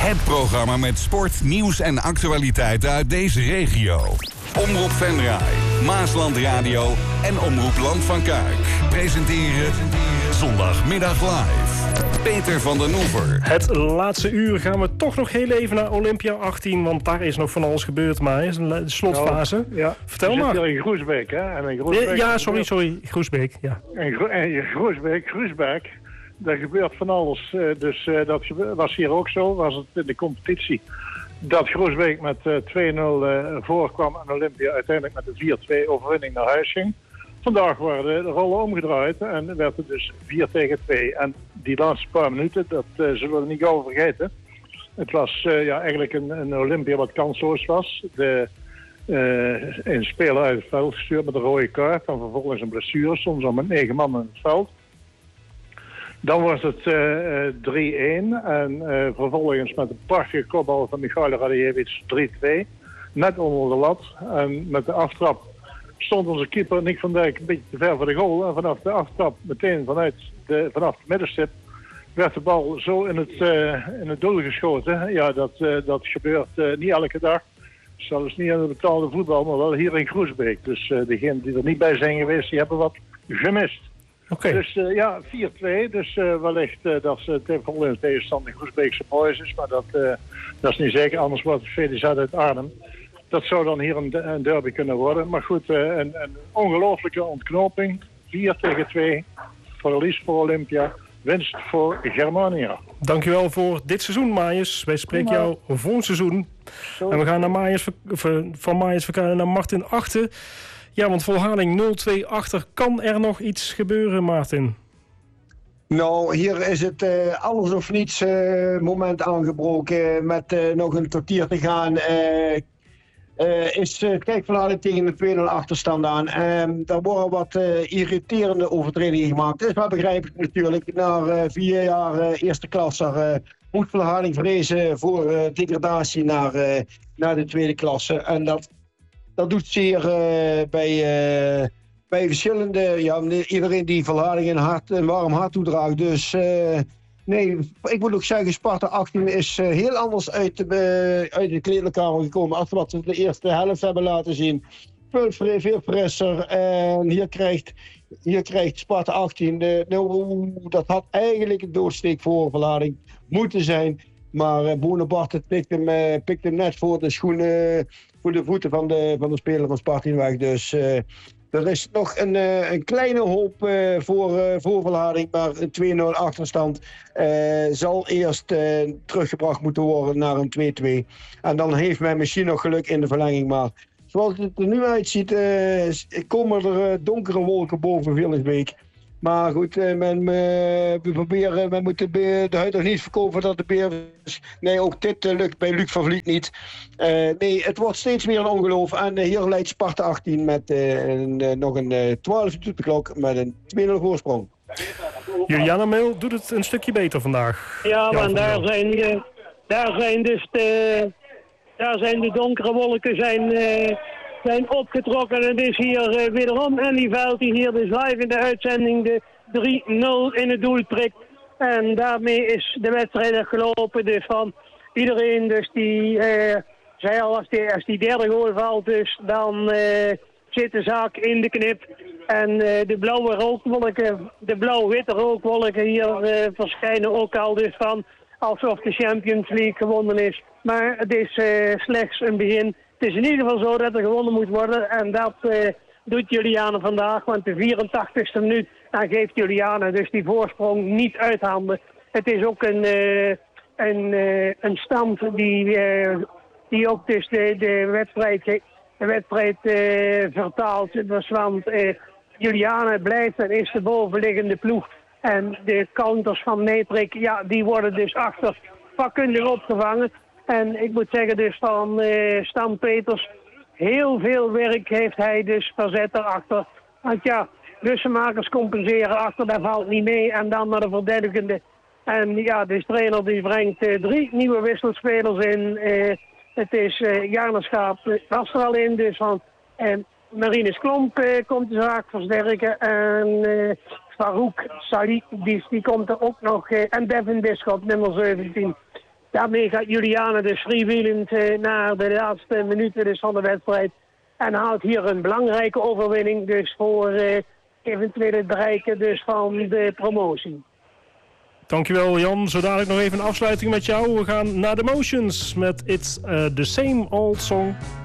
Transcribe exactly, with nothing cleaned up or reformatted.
Het programma met sport, nieuws en actualiteiten uit deze regio. Omroep Venray, Maasland Radio en Omroep Land van Kuik presenteren Zondagmiddag Live. Peter van den Oever. Het laatste uur gaan we toch nog heel even naar Olympia achttien, want daar is nog van alles gebeurd, maar is een slotfase. Ja, ja. Vertel maar. Hier in Groesbeek, hè? En in Groesbeek ja, sorry, sorry, Groesbeek. Ja. En, Gro- en in Groesbeek, Groesbeek, daar gebeurt van alles. Uh, dus uh, dat gebe- was hier ook zo, was het in de competitie. Dat Groesbeek met uh, twee nul uh, voorkwam en Olympia uiteindelijk met een vier twee overwinning naar huis ging. Vandaag werden de rollen omgedraaid en werd het dus vier tegen twee. En die laatste paar minuten, dat uh, zullen we niet gauw vergeten. Het was uh, ja, eigenlijk een, een Olympia wat kansloos was. De, uh, een speler uit het veld gestuurd met een rode kaart. En vervolgens een blessure, soms al met negen man in het veld. Dan was het uh, drie-een en uh, vervolgens met een prachtige kopbal van Michail Radijevich drie twee. Net onder de lat en met de aftrap stond onze keeper Nick van Dijk een beetje te ver voor de goal. En vanaf de aftrap, meteen vanuit de, vanaf de middenstip, werd de bal zo in het, uh, in het doel geschoten. Ja, dat, uh, dat gebeurt uh, niet elke dag. Zelfs niet in de betaalde voetbal, maar wel hier in Groesbeek. Dus uh, degenen die er niet bij zijn geweest, die hebben wat gemist. Okay. Dus uh, ja, vier twee. Dus uh, wellicht uh, dat ze tegen in tegenstand in Groesbeekse boys is. Maar dat, uh, dat is niet zeker. Anders wordt het V D Z uit Arnhem. Dat zou dan hier een, een derby kunnen worden. Maar goed, uh, een, een ongelooflijke ontknoping. vier tegen twee. Verlies voor Olympia. Winst voor Germania. Dankjewel voor dit seizoen, Maaiers. Wij spreken jou volgend seizoen. Zo. En we gaan naar Maaiers, van Maaiers verkrijgen naar Martin Achten. Ja, want Volharding nul twee achter. Kan er nog iets gebeuren, Martin? Nou, hier is het uh, alles of niets uh, moment aangebroken. Met uh, nog een kwartier te gaan. Uh, uh, is uh, kijk Volharding tegen een twee nul achterstand aan. Uh, er worden wat uh, irriterende overtredingen gemaakt. Dat is wel begrijpelijk natuurlijk. Na uh, vier jaar uh, eerste klasse uh, moet Volharding vrezen voor uh, degradatie naar, uh, naar de tweede klasse. En dat... Dat doet zeer uh, bij, uh, bij verschillende, ja, iedereen die Volharding een, hart, een warm hart toedraagt. Dus uh, nee, ik moet ook zeggen, Sparta achttien is uh, heel anders uit de, uh, uit de kleedkamer gekomen. Als wat ze de eerste helft hebben laten zien. Veel, veel frisser en hier krijgt, hier krijgt Sparta achttien, de, nou, dat had eigenlijk een doodsteek voor Volharding moeten zijn. Maar uh, Bonaparte pikt hem, uh, pikt hem net voor de schoenen, voor de voeten van de, van de speler van Sparta weg. Dus uh, er is nog een, uh, een kleine hoop uh, voor, uh, voor Volharding. Maar een twee nul achterstand uh, zal eerst uh, teruggebracht moeten worden naar een twee twee. En dan heeft men misschien nog geluk in de verlenging. Maar zoals het er nu uitziet, uh, komen er uh, donkere wolken boven Willesbeek. Maar goed, men, men, we proberen, men moet de, de huid nog niet verkopen dat de beer is. Nee, ook dit uh, lukt bij Luc van Vliet niet. Uh, nee, het wordt steeds meer een ongeloof. En uh, hier leidt Sparta achttien met uh, een, uh, nog een uh, twaalf minuten de klok met een twee nul voorsprong. Juliana Meel doet het een stukje beter vandaag. Ja, want daar zijn, de, daar zijn dus de, daar zijn de donkere wolken zijn... Uh, zijn opgetrokken en het is hier uh, wederom Andy Veld die hier dus live in de uitzending de drie nul in het doel prikt. En daarmee is de wedstrijd gelopen dus van iedereen dus die uh, zei al als die, als die derde goal valt dus dan uh, zit de zaak in de knip. En uh, de blauwe rookwolken, de blauw-witte rookwolken hier uh, verschijnen ook al dus van alsof de Champions League gewonnen is. Maar het is uh, slechts een begin. Het is in ieder geval zo dat er gewonnen moet worden. En dat uh, doet Juliane vandaag. Want de vierentachtigste minuut, dan geeft Juliane dus die voorsprong niet uit handen. Het is ook een, uh, een, uh, een stand die, uh, die ook dus de, de wedstrijd, de wedstrijd uh, vertaalt. Dus want uh, Juliane blijft en is de bovenliggende ploeg. En de counters van Netrik, ja, die worden dus achter vakkundig opgevangen. En ik moet zeggen dus van uh, Stan Peters, heel veel werk heeft hij dus verzet erachter. Want ja, lussenmakers compenseren achter, dat valt niet mee. En dan naar de verdedigende. En ja, de trainer die brengt uh, drie nieuwe wisselspelers in. Uh, het is uh, Jarno Schaap, uh, was er al in. Dus van uh, Marinus Klomp uh, komt de zaak versterken. En uh, Farouk Salih, die, die komt er ook nog. Uh, en Devin Bisschop, nummer zeventien. Daarmee gaat Juliane dus freewheelend uh, naar de laatste minuten dus van de wedstrijd. En haalt hier een belangrijke overwinning dus voor uh, eventueel het bereiken dus van de promotie. Dankjewel Jan. Zo dadelijk nog even een afsluiting met jou. We gaan naar The Motions met It's uh, the Same Old Song.